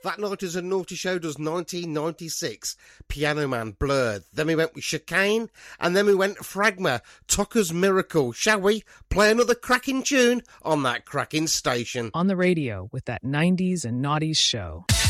That Night Is a Naughty Show does 1996, Piano Man, Blurred. Then we went with Chicane, and then we went Fragma, Tucker's Miracle. Shall we play another cracking tune on that cracking station? On the radio with that 90s and noughties show.